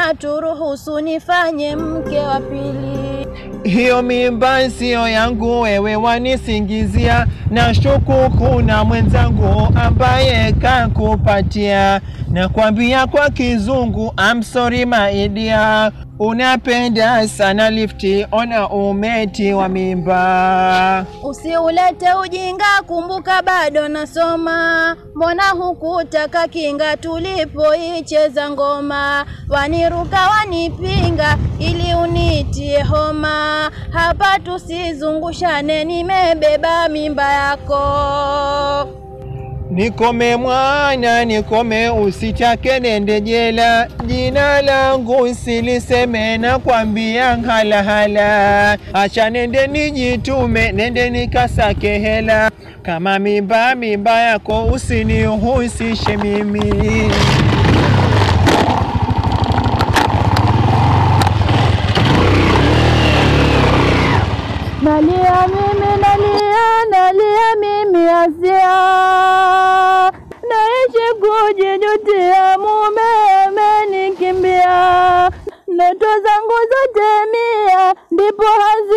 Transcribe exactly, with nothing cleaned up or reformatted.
turuhusu nifanye mke wa pili. Hiyo mimba sio yangu, wewe wanisingizia. Na shuku kuna mwenzangu ambaye kakupatia. Na kuambia kwa kizungu, I'm sorry my dear. Unapenda sana lifti, ona umeti wa mimba. Usiulete ujinga, kumbuka bado nasoma. Mbona hukutaka kinga tulipoicheza ngoma? Waniruka wanipinga ili unitie homa. Hapa tusizungushane, nimebeba mimba yako. Nikome mwana, nikome, usitake nende jela. Jina langu usiliseme, na kwambia hala hala. Acha nende nijitume, nende nikasake hela. Kama mimba mimba yako usinihusishe mimi. Nalia mimi, nalia, nalia mimi Asia. Naishi kujijutia, mume amenikimbia. Ndoto zangu zote mia, ndipo hazi